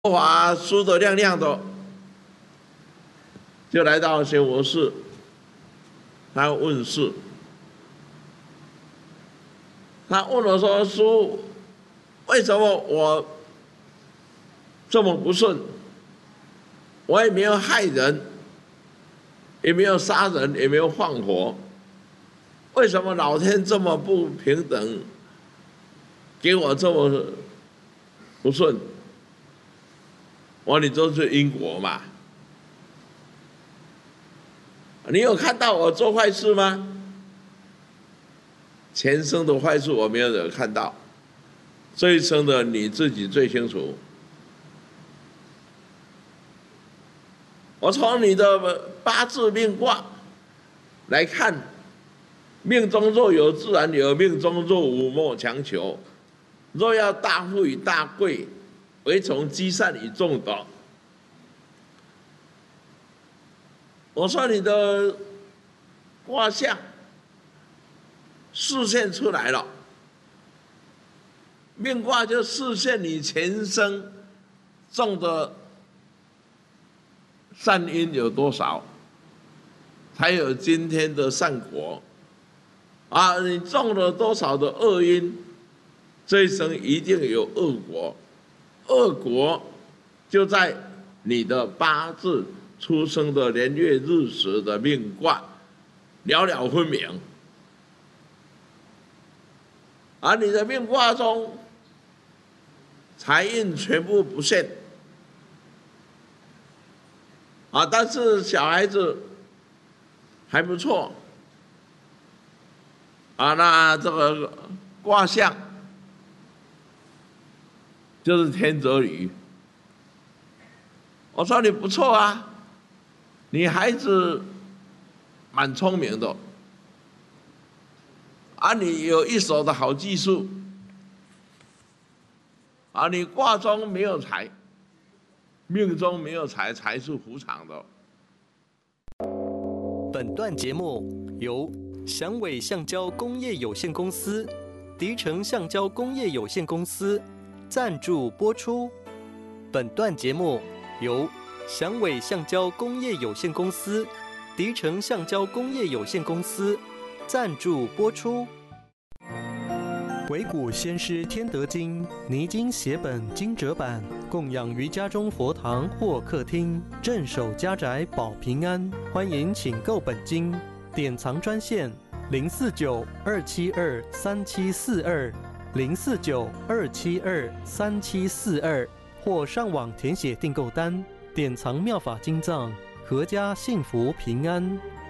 法梳得亮亮的，就来到学佛寺，他问事。他问我说：“叔，为什么我这么不顺？我也没有害人，也没有杀人，也没有放火，为什么老天这么不平等，给我这么不顺？”我说：“你这是因果嘛？你有看到我做坏事吗？前生的坏事我没有看到，这一生的你自己最清楚。我从你的八字命卦来看，命中若有自然有，命中若无莫强求。若要大富与大贵，唯从积善与众德。”我说你的卦象示现出来了，命卦就示现你前生种的善因有多少，才有今天的善果。啊，你种了多少的恶因，这一生一定有恶果。恶果就在你的八字出生的年月日时的命卦了了分明，而你的命卦中财运全部不现，但是小孩子还不错，那这个卦象就是天泽履。我说你不错啊，你孩子蛮聪明的，你有一手的好技术，你卦中没有财，命中没有财，财是无常的。 本段节目由祥伟橡胶工业有限公司、迪诚橡胶工业有限公司赞助播出。本段节目由祥伟橡胶工业有限公司、迪诚橡胶工业有限公司赞助播出。唯谷先师天德经泥金写本精折版，供养于家中佛堂或客厅，镇守家宅保平安。欢迎请购本经，典藏专线049-272-3742，049-272-3742，或上网填写订购单。典藏妙法经藏，阖家幸福平安。